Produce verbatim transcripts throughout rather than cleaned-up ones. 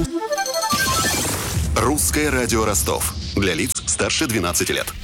Русское радио Ростов. Для лиц старше двенадцати лет.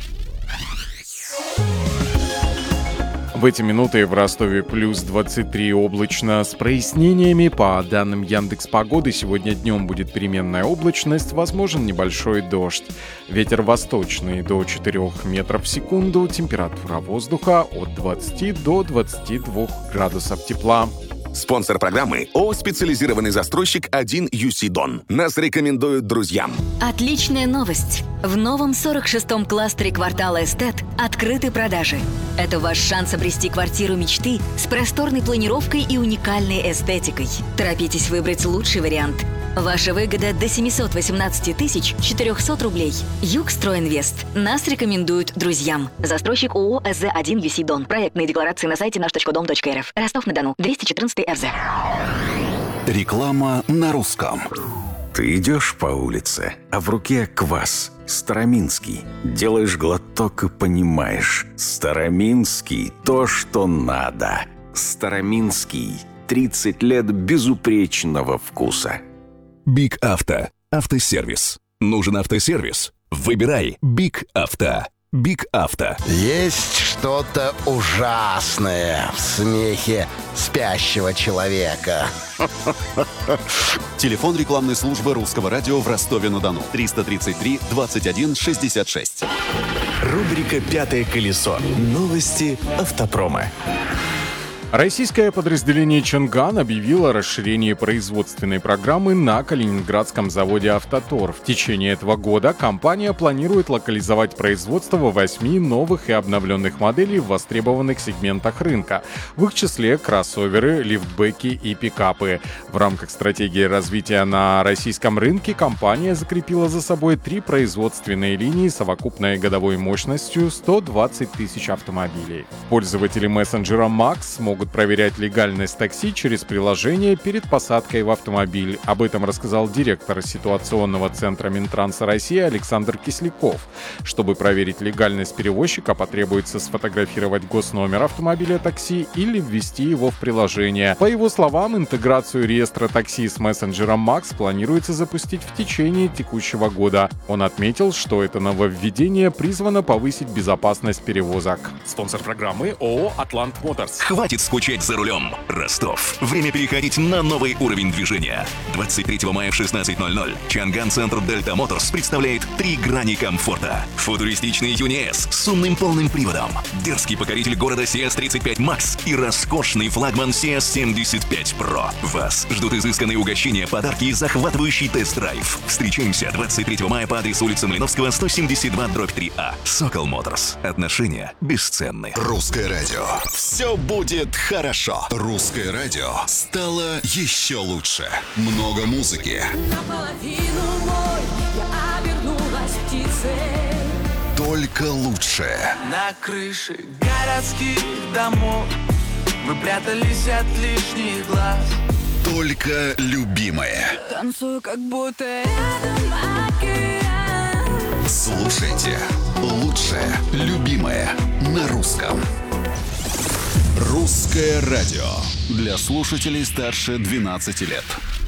В эти минуты в Ростове плюс двадцать три, облачно с прояснениями. По данным Яндекс.Погоды, сегодня днем будет переменная облачность, возможен небольшой дождь. Ветер восточный до четырёх метров в секунду, температура воздуха от двадцати до двадцати двух градусов тепла. Спонсор программы ООО «Специализированный застройщик один ю си Дон». Нас рекомендуют друзьям. Отличная новость. В новом сорок шестом кластере квартала Эстет открыты продажи. Это ваш шанс обрести квартиру мечты с просторной планировкой и уникальной эстетикой. Торопитесь выбрать лучший вариант. Ваша выгода до семьсот восемнадцать тысяч четыреста рублей. Югстройинвест. Нас рекомендуют друзьям. Застройщик ООО эс зэ один ю си Дон. Проектные декларации на сайте наш точка дом точка эр эф. Ростов-на-Дону. двести четырнадцатый эр зэ. Реклама на русском. Ты идешь по улице, а в руке квас. Староминский. Делаешь глоток и понимаешь. Староминский – то, что надо. Староминский. тридцать лет безупречного вкуса. Биг Авто. Автосервис. Нужен автосервис? Выбирай Биг Авто. Биг Авто. Есть что-то ужасное в смехе спящего человека. Телефон рекламной службы Русского радио в Ростове-на-Дону. триста тридцать три двадцать один шестьдесят шесть. Рубрика «Пятое колесо». Новости автопрома. Российское подразделение «Чонган» объявило о расширении производственной программы на калининградском заводе «Автотор». В течение этого года компания планирует локализовать производство восьми новых и обновленных моделей в востребованных сегментах рынка. В их числе кроссоверы, лифтбеки и пикапы. В рамках стратегии развития на российском рынке компания закрепила за собой три производственные линии с совокупной годовой мощностью сто двадцать тысяч автомобилей. Пользователи мессенджера Max могут могут проверять легальность такси через приложение перед посадкой в автомобиль. Об этом рассказал директор ситуационного центра Минтранса России Александр Кисляков. Чтобы проверить легальность перевозчика, потребуется сфотографировать госномер автомобиля такси или ввести его в приложение. По его словам, интеграцию реестра такси с мессенджером Max планируется запустить в течение текущего года. Он отметил, что это нововведение призвано повысить безопасность перевозок. Спонсор программы ООО «Атлант Моторс». Хватит скучать за рулем. Ростов. Время переходить на новый уровень движения. двадцать третьего мая в шестнадцать ноль ноль Чанган Центр Дельта Моторс представляет три грани комфорта. Футуристичный Юни С с умным полным приводом, дерзкий покоритель города си эс тридцать пять Макс и роскошный флагман си эс семьдесят пять Про. Вас ждут изысканные угощения, подарки и захватывающий тест-драйв. Встречаемся двадцать третьего мая по адресу улица Малиновского, сто семьдесят два дробь три А. Сокол Моторс. Отношения бесценны. Русское радио. Все будет хорошо. Русское радио стало еще лучше. Много музыки. Наполовину мой, я обернулась птицей. Только лучшее. На крыше городских домов мы прятались от лишних глаз. Только любимое. Танцую, как будто рядом океан. Слушайте лучшее, любимое на русском. Русское радио для слушателей старше двенадцати лет.